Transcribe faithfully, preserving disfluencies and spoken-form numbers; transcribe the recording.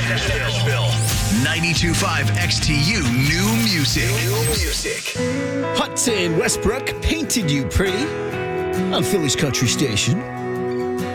Nashville. ninety-two point five X T U New Music. New Music. Hudson Westbrook, Painted You Pretty on Philly's Country Station.